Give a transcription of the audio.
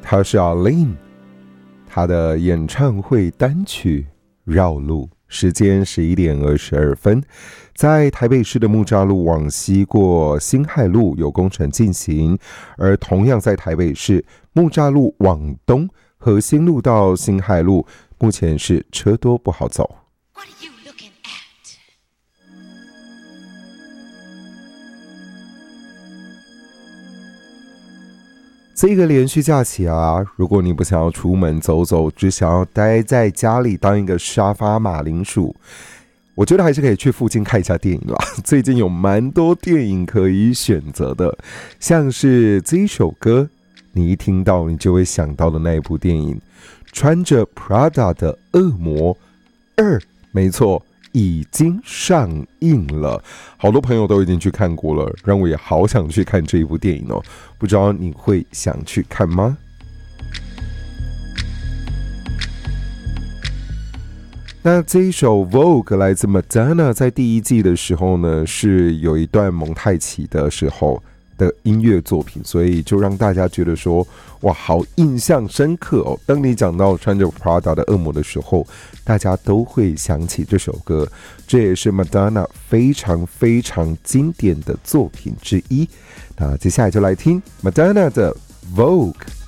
她是 Arlene， 她的演唱会单曲《绕路》，时间11点22分，在台北市的木栅路往西过辛亥路有工程进行，而同样在台北市木栅路往东和新路到辛亥路，目前是车多不好走。这个连续假期啊，如果你不想要出门走走，只想要待在家里当一个沙发马铃薯，我觉得还是可以去附近看一下电影啦。最近有蛮多电影可以选择的，像是这一首歌，你一听到你就会想到的那一部电影，穿着 Prada 的恶魔2，没错，已经上映了，好多朋友都已经去看过了，让我也好想去看这一部电影哦。不知道你会想去看吗？那这一首 Vogue 来自 Madonna， 在第一季的时候呢，是有一段蒙太奇的时候的音乐作品，所以就让大家觉得说，哇，好印象深刻哦。当你讲到穿着 Prada 的恶魔的时候，大家都会想起这首歌，这也是 Madonna 非常非常经典的作品之一。那接下来就来听 Madonna 的 Vogue。